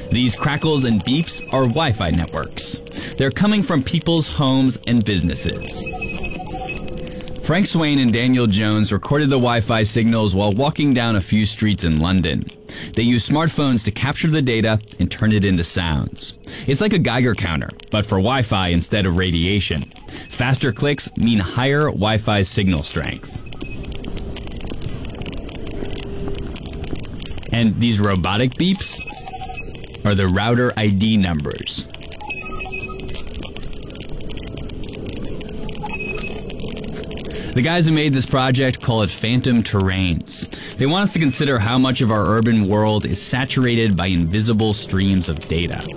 These crackles and beeps are Wi-Fi networks. They're coming from people's homes and businesses. Frank Swain and Daniel Jones recorded the Wi-Fi signals while walking down a few streets in London. They used smartphones to capture the data and turn it into sounds. It's like a Geiger counter, but for Wi-Fi instead of radiation. Faster clicks mean higher Wi-Fi signal strength. And these robotic beeps are the router ID numbers. The guys who made this project call it phantom terrains. They want us to consider how much of our urban world is saturated by invisible streams of data.